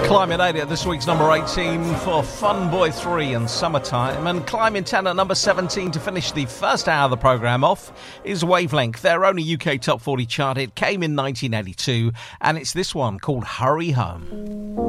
Climbing 8 at this week's number 18 for Fun Boy 3 and Summertime. And climbing 10 at number 17 to finish the first hour of the programme off is Wavelength. Their only UK Top 40 chart hit came in 1982, and it's this one called Hurry Home.